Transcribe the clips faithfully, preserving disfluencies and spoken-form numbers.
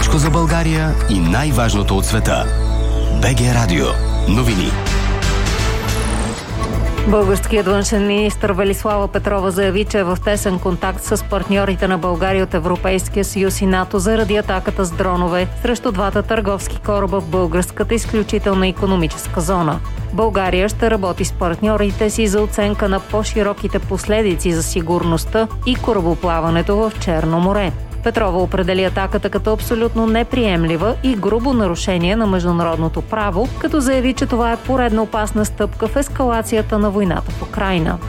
Всичко за България и най-важното от света. БГ Радио. Новини. Българският външен министър Велислава Петрова заяви, че е в тесен контакт с партньорите на България от Европейския съюз и НАТО заради атаката с дронове срещу двата търговски кораба в българската изключителна икономическа зона. България ще работи с партньорите си за оценка на по-широките последици за сигурността и корабоплаването в Черно море. Петрова определи атаката като абсолютно неприемлива и грубо нарушение на международното право, като заяви, че това е поредна опасна стъпка в ескалацията на войната в Украйна.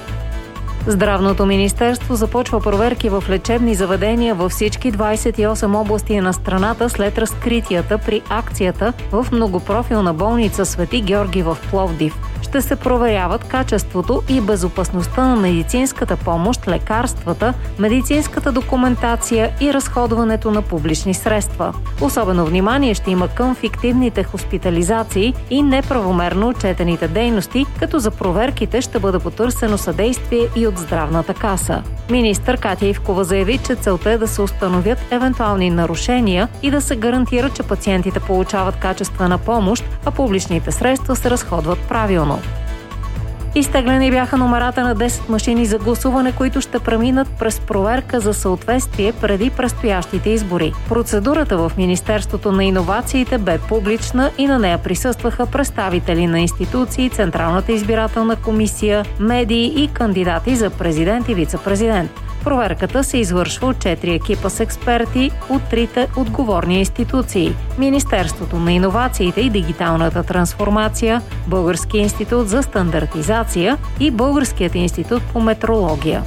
Здравното министерство започва проверки в лечебни заведения във всички двадесет и осем области на страната след разкритията при акцията в многопрофилна болница Свети Георги в Пловдив. Ще се проверяват качеството и безопасността на медицинската помощ, лекарствата, медицинската документация и разходването на публични средства. Особено внимание ще има към фиктивните хоспитализации и неправомерно отчетените дейности, като за проверките ще бъде потърсено съдействие и от Здравната каса. Министър Катя Ивкова заяви, че целта е да се установят евентуални нарушения и да се гарантира, че пациентите получават качествена помощ, а публичните средства се разходват правилно. Изтеглени бяха номерата на десет машини за гласуване, които ще преминат през проверка за съответствие преди предстоящите избори. Процедурата в Министерството на иновациите бе публична и на нея присъстваха представители на институции, Централната избирателна комисия, медии и кандидати за президент и вице-президент. Проверката се извършва от четири екипа с експерти от трите отговорни институции – Министерството на иновациите и дигиталната трансформация, Българския институт за стандартизация и Българският институт по метрология.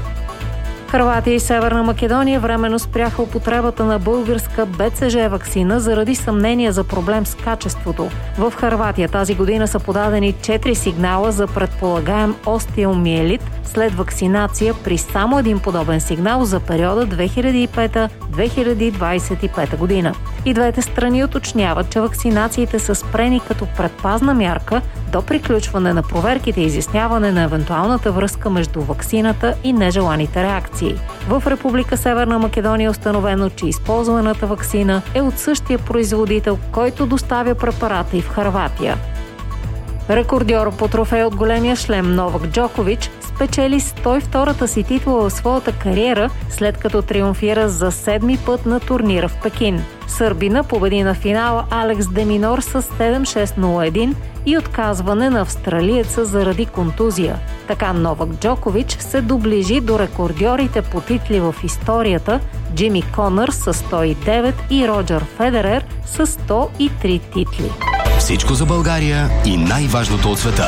Хърватия и Северна Македония временно спряха употребата на българска Б Ц Ж ваксина заради съмнения за проблем с качеството. В Хърватия тази година са подадени четири сигнала за предполагаем остеомиелит след вакцинация при само един подобен сигнал за периода две хиляди и пета - две хиляди двадесет и пета година. И двете страни уточняват, че вакцинациите са спрени като предпазна мярка до приключване на проверките и изясняване на евентуалната връзка между ваксината и нежеланите реакции. В Република Северна Македония е установено, че използваната ваксина е от същия производител, който доставя препарата и в Хърватия. Рекордьор по трофей от големия шлем Новак Джокович спечели сто и втората си титла в своята кариера, след като триумфира за седми път на турнира в Пекин. Сърбина победи на финала Алекс Деминор с седем шест нула един и отказване на австралиеца заради контузия. Така Новак Джокович се доближи до рекордьорите по титли в историята Джими Конър с сто и девет и Роджер Федерер с сто и три титли. Всичко за България и най-важното от света.